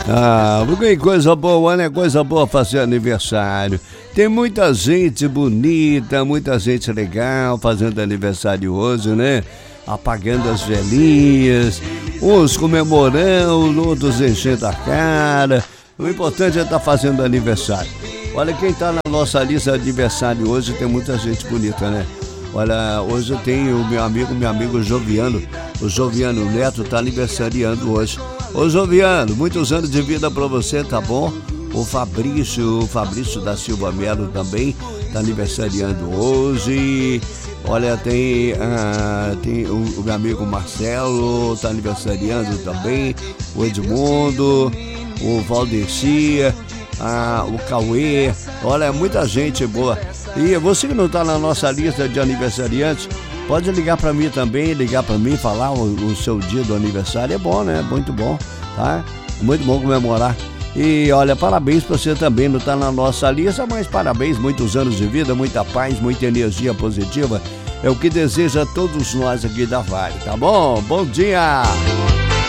Ah, que coisa boa, né? Coisa boa fazer aniversário. Tem muita gente bonita, muita gente legal fazendo aniversário hoje, né? Apagando as velhinhas, uns comemorando, outros enchendo a cara. O importante é estar fazendo aniversário. Olha quem está na nossa lista de aniversário hoje, tem muita gente bonita, né? Olha, hoje tem o meu amigo Joviano. O Joviano Neto está aniversariando hoje. Ô Joviano, muitos anos de vida para você, tá bom? O Fabrício da Silva Melo também está aniversariando hoje. Olha, tem o meu amigo Marcelo, está aniversariando também. O Edmundo, o Valdeci, o Cauê. Olha, muita gente boa. E você que não está na nossa lista de aniversariantes, pode ligar para mim também, falar o seu dia do aniversário. É bom, né? Muito bom, tá? Muito bom comemorar. E olha, parabéns para você também, não está na nossa lista, mas parabéns, muitos anos de vida, muita paz, muita energia positiva. É o que deseja a todos nós aqui da Vale, tá bom? Bom dia!